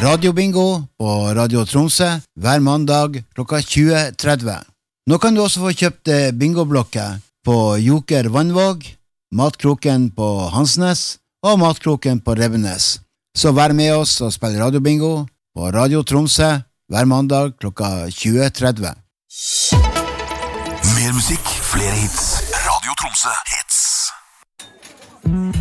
radiobingo på Radio Tromsø hver mandag klokka 20.30. Nå kan du også få kjøpt bingoblokker på Joker Vannvåg, Matkroken på Hansnes og Matkroken på Rebbenes. Så vær med oss og spill radiobingo på Radio Tromsø hver mandag klokka 20.30. Mer musikk, flere hits. Radio Tromsø hits.